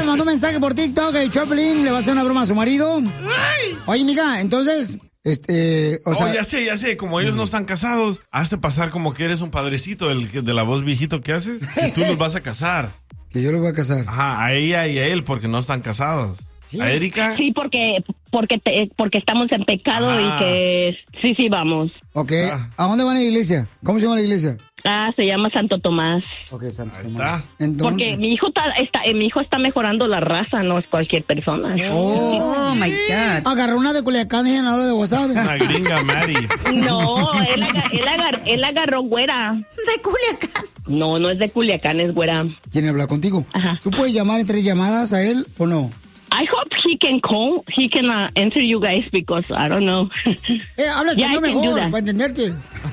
mandó un mensaje por TikTok que Choplin le va a hacer una broma a su marido. Oye, mija, entonces, o sea... ya sé, como ellos no están casados, hazte pasar como que eres un padrecito de la voz viejito que haces, y tú los vas a casar. Que yo los voy a casar. Ajá, a ella y a él, porque no están casados. ¿Sí? ¿A Erika? Sí, porque estamos en pecado y que... Sí, vamos. Ok, ¿a dónde van a la iglesia? ¿Cómo se llama la iglesia? Se llama Santo Tomás. Ok, Santo Tomás. Entonces... Porque mi hijo está mejorando la raza, no es cualquier persona. Oh my God. Agarró una de Culiacán y llenadora de wasabi. Una gringa, Mary. No, él agarró güera. ¿De Culiacán? No es de Culiacán, es güera. ¿Quiere hablar contigo? Ajá. ¿Tú puedes llamar en 3 llamadas a él o no? I hope he can answer you guys because I don't know. Habla español mejor, para entenderte.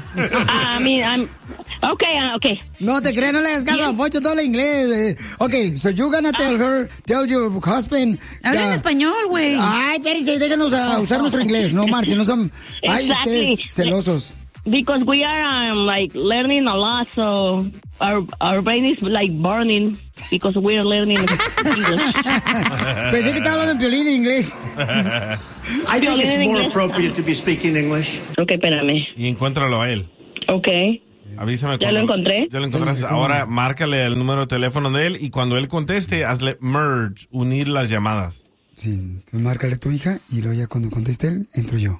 Okay. No te creas, no le hagas caso a Pocho, todo el inglés. Okay, so you're gonna tell your husband. Habla en español, güey. Ay, espérense, déjanos usar nuestro inglés, no marchen, no son... Ay, ustedes celosos. Because we are learning a lot, so our brain is burning because we are learning English. Pensé que estaba hablando en Piolín en inglés. I think it's more appropriate to be speaking English. Okay, espérame. Y encuéntralo a él. Okay. Avísame. ¿Ya lo encontré? Ya lo encontraste. Sí, ahora márcale el número de teléfono de él y cuando él conteste, hazle merge, unir las llamadas. Sí, entonces márcale a tu hija y luego ya cuando conteste él, entro yo.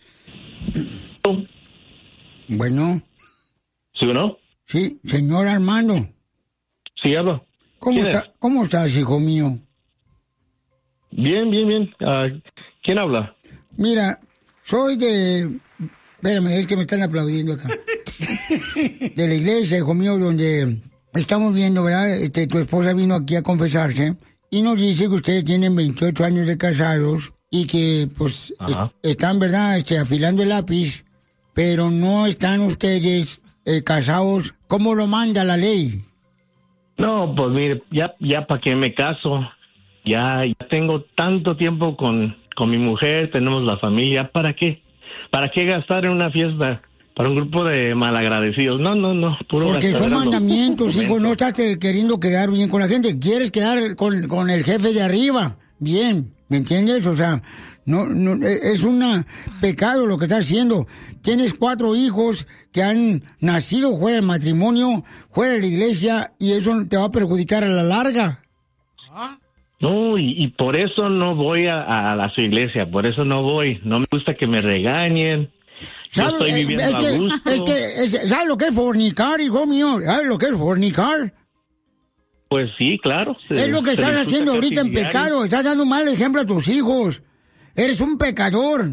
Bueno. ¿Sí o no? Sí, señor Armando. Sí, hablo. ¿Cómo estás, hijo mío? Bien. ¿Quién habla? Mira, soy de... Espérame, es que me están aplaudiendo acá. De la iglesia, hijo mío, donde estamos viendo, ¿verdad? Tu esposa vino aquí a confesarse y nos dice que ustedes tienen 28 años de casados y que, pues, están, ¿verdad? Afilando el lápiz, pero no están ustedes casados como lo manda la ley. No, pues mire, ya para qué me caso. Ya tengo tanto tiempo con mi mujer, tenemos la familia, ¿para qué? ¿Para qué gastar en una fiesta para un grupo de malagradecidos? No, puro. Porque son mandamientos, hijo, no estás queriendo quedar bien con la gente, quieres quedar con el jefe de arriba, bien, ¿me entiendes? O sea, no, es un pecado lo que estás haciendo. Tienes 4 hijos que han nacido fuera del matrimonio, fuera de la iglesia, y eso te va a perjudicar a la larga. No, y por eso no voy a su iglesia, por eso no voy. No me gusta que me regañen. Yo estoy viviendo a gusto. ¿Sabes lo que es fornicar, hijo mío? ¿Sabes lo que es fornicar? Pues sí, claro. Es lo que estás haciendo ahorita en pecado. Estás dando un mal ejemplo a tus hijos. Eres un pecador.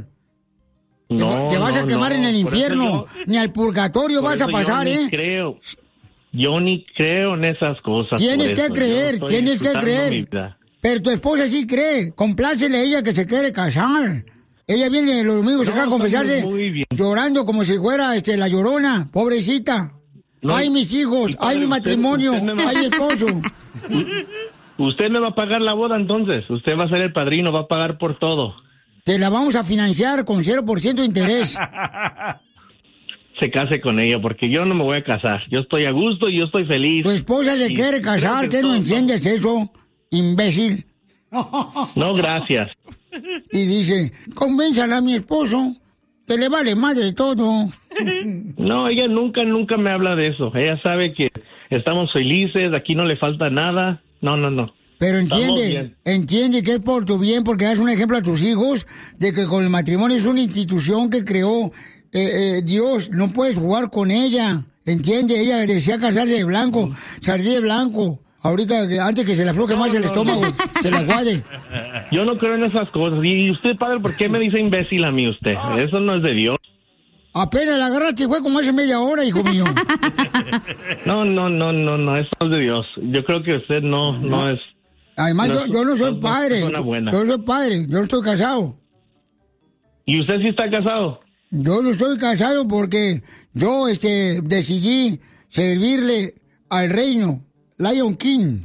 Te vas a quemar en el infierno. Ni al purgatorio vas a pasar, Yo ni creo en esas cosas. Tienes que creer. Pero tu esposa sí cree. Complácele a ella que se quiere casar. Ella viene los domingos acá a confesarse llorando como si fuera la Llorona. Pobrecita. No. Ay, mis hijos. Ay, mi matrimonio. Ay, mi esposo. Usted me va a pagar la boda entonces. Usted va a ser el padrino, va a pagar por todo. Te la vamos a financiar con 0% de interés. Se case con ella porque yo no me voy a casar. Yo estoy a gusto y yo estoy feliz. Tu esposa se quiere casar. ¿Qué no entiendes eso? Imbécil. No, gracias. Y dice, convénzala a mi esposo, que le vale madre todo. No, ella nunca me habla de eso. Ella sabe que estamos felices, aquí no le falta nada. No. Pero entiende que es por tu bien, porque das un ejemplo a tus hijos de que con el matrimonio es una institución que creó Dios, no puedes jugar con ella. Entiende, ella decía casarse de blanco, salir de blanco. Ahorita, antes que se le afloje más el estómago, se la guade. Yo no creo en esas cosas. Y usted, padre, ¿por qué me dice imbécil a mí usted? Eso no es de Dios. Apenas la agarraste, fue como hace media hora, hijo mío. No, eso no es de Dios. Yo creo que usted no es... Además, yo no soy padre. Buena. Yo soy padre, yo estoy casado. ¿Y usted sí está casado? Yo no estoy casado porque yo decidí servirle al reino. Lion King.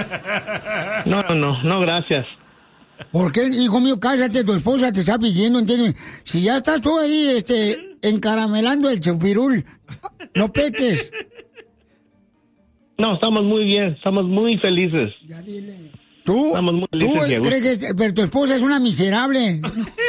No, gracias. ¿Por qué, hijo mío? Cállate, tu esposa te está pidiendo, entiéndeme. Si ya estás tú ahí, encaramelando el chupirul, no peques. No, estamos muy bien, estamos muy felices. Ya dile. ¿Tú felices y a gusto. crees que pero tu esposa es una miserable?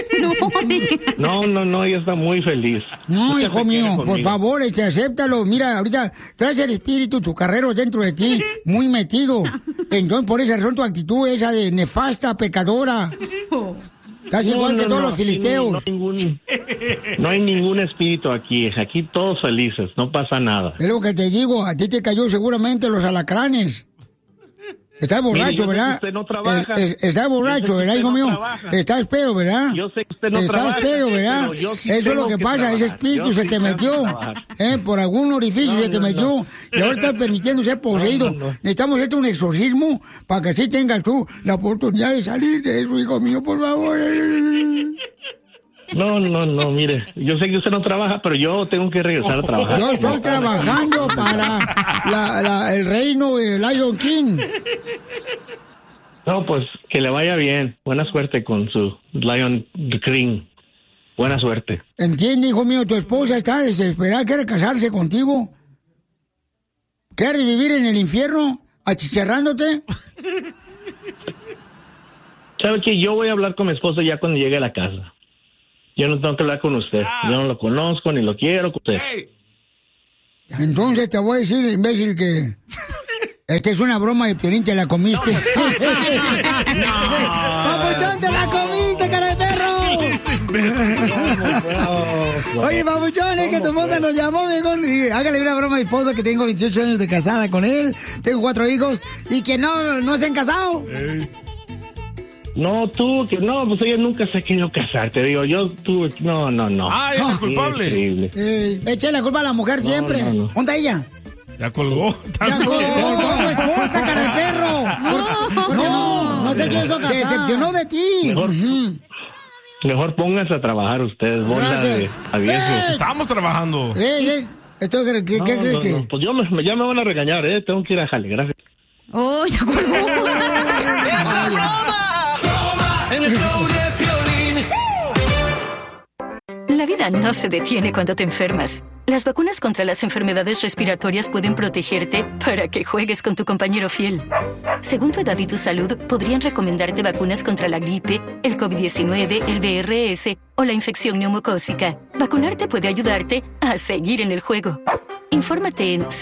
No, ella está muy feliz. No, Ella hijo se quiere mío, por conmigo. favor, acéptalo. Mira, ahorita traes el espíritu chucarrero dentro de ti, muy metido. Entonces, por esa razón, tu actitud esa de nefasta, pecadora. Estás igual que todos los filisteos. No hay ningún espíritu aquí. Aquí todos felices, no pasa nada. Es lo que te digo, a ti te cayó seguramente los alacranes. Estás borracho, Mire, yo sé que ¿verdad? usted no trabaja. Estás borracho, Yo sé que ¿verdad, usted hijo no mío? trabaja. Estás pedo, ¿verdad? Yo sé que usted no Estás trabaja, pedo, ¿verdad? pero yo sí Eso es lo tengo que que pasa, ese trabajar. espíritu Yo se sí te tengo que metió. trabajar. Por algún orificio se te metió. Y ahora estás permitiendo ser poseído. Necesitamos hacer un exorcismo para que así tengas tú la oportunidad de salir de eso, hijo mío, por favor. No, mire, yo sé que usted no trabaja, pero yo tengo que regresar a trabajar. Yo estoy trabajando para el reino de Lion King. No, pues que le vaya bien. Buena suerte con su Lion King. Buena suerte. ¿Entiende, hijo mío? Tu esposa está desesperada, quiere casarse contigo. ¿Quieres vivir en el infierno achicharrándote? ¿Sabe qué? Yo voy a hablar con mi esposa ya cuando llegue a la casa. Yo no tengo que hablar con usted. Yo no lo conozco ni lo quiero con usted. Entonces te voy a decir, imbécil, que esta es una broma de Piolín, te la comiste. ¡Papuchón, te la comiste, cara de perro! Oye, Papuchón, es que tu esposa nos llamó, viejón, y hágale una broma a mi esposo que tengo 28 años de casada con él, tengo 4 hijos y que no se han casado. No, pues ella nunca se ha querido casar, te digo, no. Ah, ella es culpable. Increíble. Echa la culpa a la mujer siempre. no. ¿Dónde está ella? Ya colgó. ¡Ya colgó tu esposa, cara de perro! No se quiso casar. Se decepcionó de ti. Mejor pónganse a trabajar ustedes, bola de viejos. Estamos trabajando. ¿Qué crees que? Pues ya me van a regañar, tengo que ir a jale, gracias. ¡Oh, ya colgó! En el show de Piolín. La vida no se detiene cuando te enfermas. Las vacunas contra las enfermedades respiratorias pueden protegerte para que juegues con tu compañero fiel. Según tu edad y tu salud, podrían recomendarte vacunas contra la gripe, el COVID-19, el VRS o la infección neumocócica. Vacunarte puede ayudarte a seguir en el juego. Infórmate en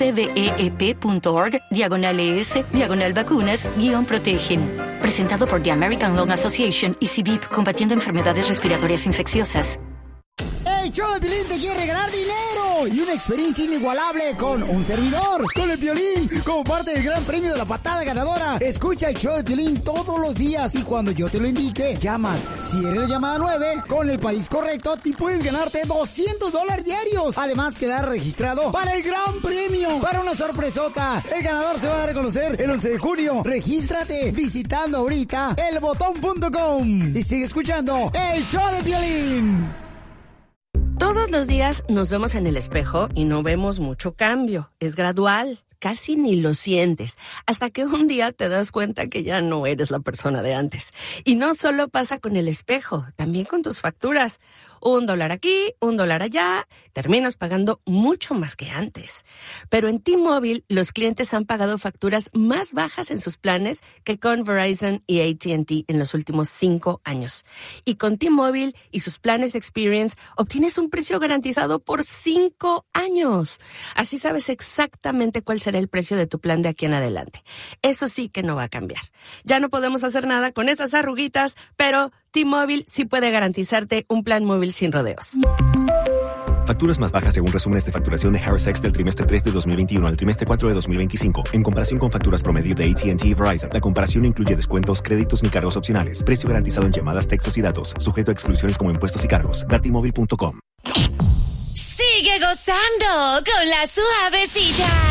cveep.org/ES/vacunas-protegen. Presentado por The American Lung Association y CVIP, combatiendo enfermedades respiratorias infecciosas. El show de Piolín te quiere regalar dinero y una experiencia inigualable con un servidor, con el Piolín, como parte del gran premio de la patada ganadora. Escucha el show de Piolín todos los días y cuando yo te lo indique, llamas. Si eres la llamada 9, con el país correcto, te puedes ganarte $200 diarios. Además, quedar registrado para el gran premio, para una sorpresota. El ganador se va a dar a conocer el 11 de junio. Regístrate visitando ahorita elbotón.com y sigue escuchando el show de Piolín. Todos los días nos vemos en el espejo y no vemos mucho cambio. Es gradual, casi ni lo sientes, hasta que un día te das cuenta que ya no eres la persona de antes. Y no solo pasa con el espejo, también con tus facturas. $1 aquí, $1 allá, terminas pagando mucho más que antes. Pero en T-Mobile, los clientes han pagado facturas más bajas en sus planes que con Verizon y AT&T en los últimos 5 años. Y con T-Mobile y sus planes Experience, obtienes un precio garantizado por 5 años. Así sabes exactamente cuál será el precio de tu plan de aquí en adelante. Eso sí que no va a cambiar. Ya no podemos hacer nada con esas arruguitas, pero T-Mobile sí puede garantizarte un plan móvil sin rodeos. Facturas más bajas según resúmenes de facturación de Harris X del trimestre 3 de 2021 al trimestre 4 de 2025. En comparación con facturas promedio de AT&T y Verizon, la comparación incluye descuentos, créditos ni cargos opcionales. Precio garantizado en llamadas, textos y datos. Sujeto a exclusiones como impuestos y cargos. T-Mobile.com. Sigue gozando con la suavecita.